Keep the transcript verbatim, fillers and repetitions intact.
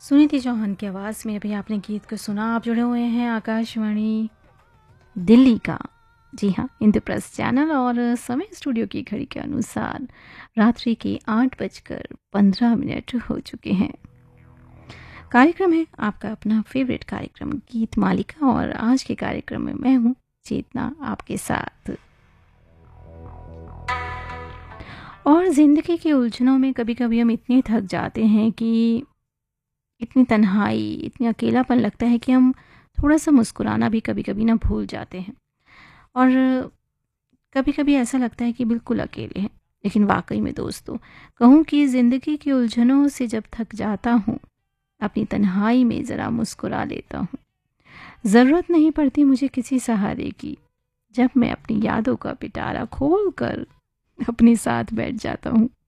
सुनीति चौहान की आवाज़ में अभी आपने गीत को सुना। आप जुड़े हुए हैं आकाशवाणी दिल्ली का, जी हाँ, इंद्रप्रस्थ चैनल और समय स्टूडियो की घड़ी के अनुसार रात्रि के आठ बजकर पंद्रह मिनट हो चुके हैं। कार्यक्रम है आपका अपना फेवरेट कार्यक्रम गीत मालिका और आज के कार्यक्रम में मैं हूँ चेतना आपके साथ। और ज़िंदगी की उलझनों में कभी कभी हम इतने थक जाते हैं कि इतनी तन्हाई, इतनी अकेलापन लगता है कि हम थोड़ा सा मुस्कुराना भी कभी कभी ना भूल जाते हैं। और कभी कभी ऐसा लगता है कि बिल्कुल अकेले हैं। लेकिन वाकई में दोस्तों, कहूँ कि ज़िंदगी की उलझनों से जब थक जाता हूँ, अपनी तन्हाई में ज़रा मुस्कुरा लेता हूँ। ज़रूरत नहीं पड़ती मुझे किसी सहारे की, जब मैं अपनी यादों का पिटारा खोल कर अपने साथ बैठ जाता हूँ।